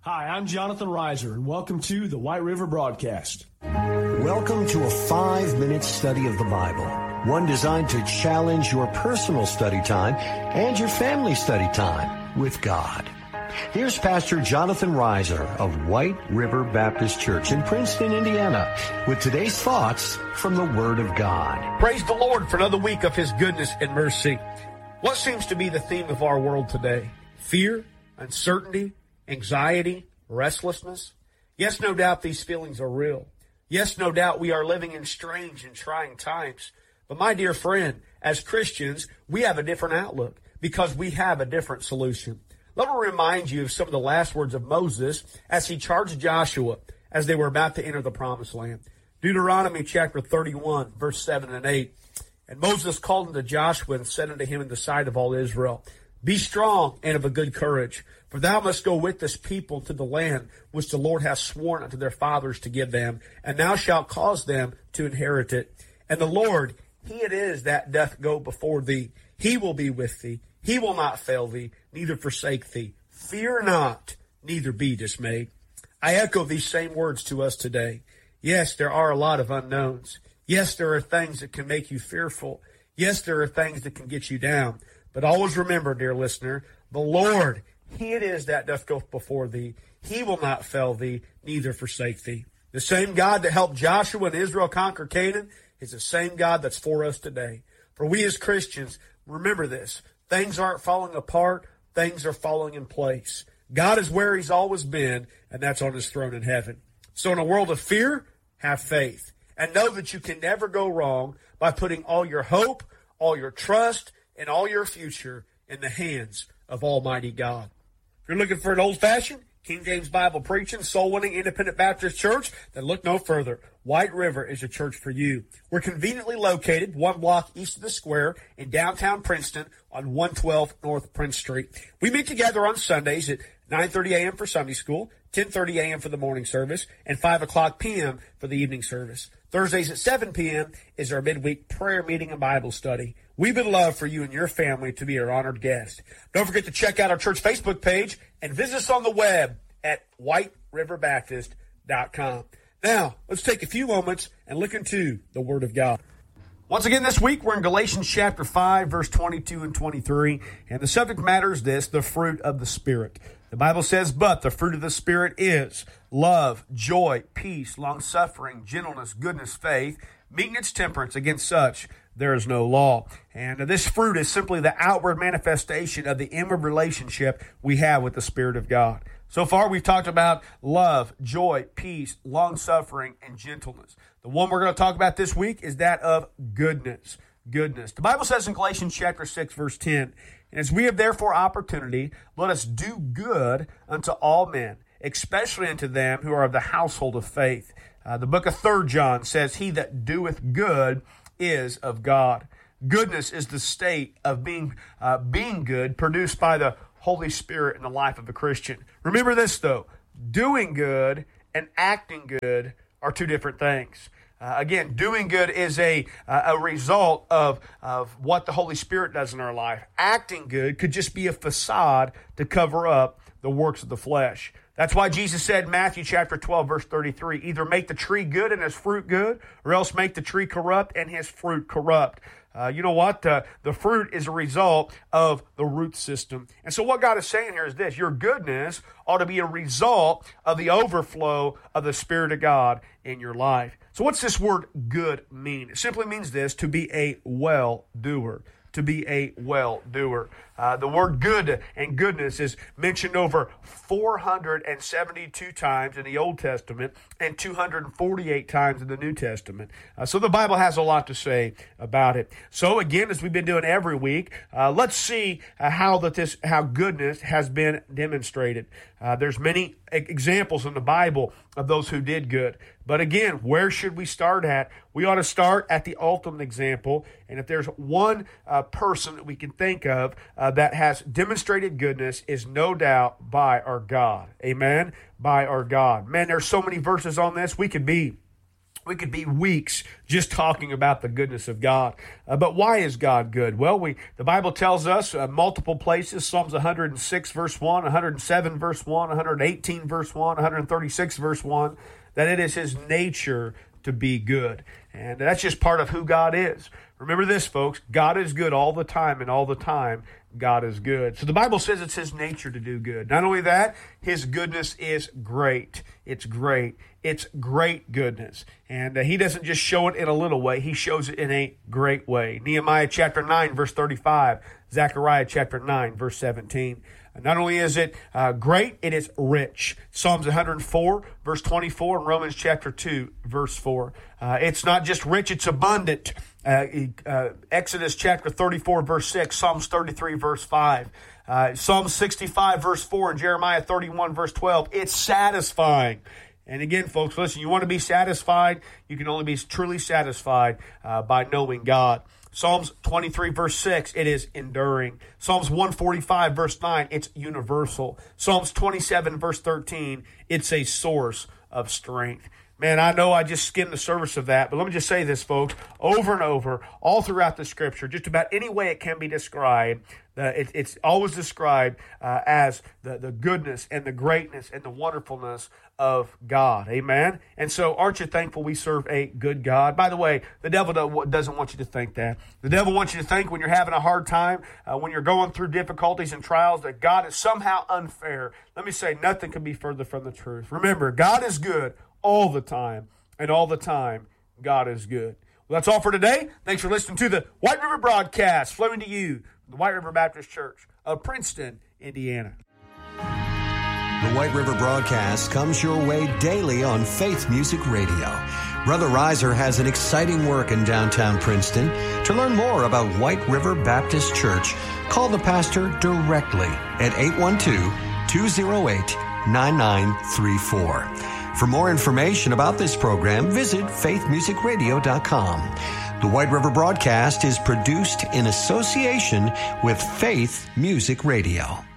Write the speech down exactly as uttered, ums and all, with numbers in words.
Hi, I'm Jonathan Reiser, and welcome to the White River Broadcast. Welcome to a five-minute study of the Bible, one designed to challenge your personal study time and your family study time with God. Here's Pastor Jonathan Reiser of White River Baptist Church in Princeton, Indiana, with today's thoughts from the Word of God. Praise the Lord for another week of His goodness and mercy. What seems to be the theme of our world today? Fear, uncertainty, anxiety, restlessness. Yes, no doubt these feelings are real. Yes, no doubt we are living in strange and trying times. But my dear friend, as Christians, we have a different outlook because we have a different solution. Let me remind you of some of the last words of Moses as he charged Joshua as they were about to enter the promised land. Deuteronomy chapter thirty-one, verse seven and eight. And Moses called unto Joshua and said unto him in the sight of all Israel, Be strong and of a good courage, for thou must go with this people to the land which the Lord hath sworn unto their fathers to give them, and thou shalt cause them to inherit it. And the Lord, He it is that doth go before thee. He will be with thee. He will not fail thee, neither forsake thee. Fear not, neither be dismayed. I echo these same words to us today. Yes, there are a lot of unknowns. Yes, there are things that can make you fearful. Yes, there are things that can get you down. But always remember, dear listener, the Lord, He it is that doth go before thee. He will not fail thee, neither forsake thee. The same God that helped Joshua and Israel conquer Canaan is the same God that's for us today. For we as Christians, remember this. Things aren't falling apart. Things are falling in place. God is where He's always been, and that's on His throne in heaven. So in a world of fear, have faith. And know that you can never go wrong by putting all your hope, all your trust, and all your future in the hands of Almighty God. If you're looking for an old-fashioned, King James Bible preaching, soul-winning, independent Baptist church, then look no further. White River is a church for you. We're conveniently located one block east of the square in downtown Princeton on one twelve North Prince Street. We meet together on Sundays at nine thirty a.m. for Sunday school, ten thirty a.m. for the morning service, and five o'clock p.m. for the evening service. Thursdays at seven p.m. is our midweek prayer meeting and Bible study. We would love for you and your family to be our honored guest. Don't forget to check out our church Facebook page and visit us on the web at white river baptist dot com. Now, let's take a few moments and look into the Word of God. Once again this week, we're in Galatians chapter five, verse twenty-two and twenty-three, and the subject matter is this, the fruit of the Spirit. The Bible says, But the fruit of the Spirit is love, joy, peace, long-suffering, gentleness, goodness, faith, meekness, temperance. Against such there is no law. And this fruit is simply the outward manifestation of the inward relationship we have with the Spirit of God. So far, we've talked about love, joy, peace, long-suffering, and gentleness. The one we're going to talk about this week is that of goodness. Goodness. The Bible says in Galatians chapter six, verse ten, And as we have therefore opportunity, let us do good unto all men, especially unto them who are of the household of faith. Uh, the book of Third John says, He that doeth good is of God. Goodness is the state of being uh, being good produced by the Holy Spirit in the life of a Christian. Remember this, though. Doing good and acting good are two different things. Uh, again, doing good is a uh, a result of, of what the Holy Spirit does in our life. Acting good could just be a facade to cover up the works of the flesh. That's why Jesus said in Matthew chapter twelve, verse thirty-three, either make the tree good and his fruit good, or else make the tree corrupt and his fruit corrupt. Uh, you know what? Uh, the fruit is a result of the root system. And so what God is saying here is this. Your goodness ought to be a result of the overflow of the Spirit of God in your life. So what's this word good mean? It simply means this, to be a well-doer. To be a well-doer. Uh, the word good and goodness is mentioned over four hundred seventy-two times in the Old Testament and two hundred forty-eight times in the New Testament. Uh, so the Bible has a lot to say about it. So again, as we've been doing every week, uh, let's see uh, how that this how goodness has been demonstrated. Uh, there's many examples in the Bible of those who did good. But again, where should we start at? We ought to start at the ultimate example. And if there's one uh, person that we can think of uh, that has demonstrated goodness, is no doubt by our God. Amen? By our God. Man, there's so many verses on this. We could be We could be weeks just talking about the goodness of God. Uh, but why is God good? Well, we the Bible tells us uh, multiple places, Psalms one hundred six verse one, one hundred seven verse one, one hundred eighteen verse one, one hundred thirty-six verse one, that it is his nature to be good. And that's just part of who God is. Remember this, folks, God is good all the time, and all the time God is good. So the Bible says it's his nature to do good. Not only that, his goodness is great. It's great. It's great goodness. And uh, he doesn't just show it in a little way. He shows it in a great way. Nehemiah chapter nine, verse thirty-five. Zechariah chapter nine, verse seventeen. Not only is it uh, great, it is rich. Psalms one hundred four, verse twenty-four, and Romans chapter two, verse four. Uh, it's not just rich, it's abundant. Uh, uh, Exodus chapter thirty-four, verse six, Psalms thirty-three, verse five. Uh, Psalm sixty-five, verse four, and Jeremiah thirty-one, verse twelve. It's satisfying. And again, folks, listen, you want to be satisfied, you can only be truly satisfied uh, by knowing God. Psalms twenty-three, verse six, it is enduring. Psalms one forty-five, verse nine, it's universal. Psalms twenty-seven, verse thirteen, it's a source of strength. Man, I know I just skimmed the surface of that, but let me just say this, folks. Over and over, all throughout the Scripture, just about any way it can be described, uh, it, it's always described uh, as the, the goodness and the greatness and the wonderfulness of God. Amen? And so, aren't you thankful we serve a good God? By the way, the devil doesn't want you to think that. The devil wants you to think when you're having a hard time, uh, when you're going through difficulties and trials, that God is somehow unfair. Let me say, nothing can be further from the truth. Remember, God is good all the time, and all the time, God is good. Well, that's all for today. Thanks for listening to the White River Broadcast, flowing to you from the White River Baptist Church of Princeton, Indiana. The White River Broadcast comes your way daily on Faith Music Radio. Brother Reiser has an exciting work in downtown Princeton. To learn more about White River Baptist Church, call the pastor directly at eight one two, two oh eight, nine nine three four. For more information about this program, visit faith music radio dot com. The White River Broadcast is produced in association with Faith Music Radio.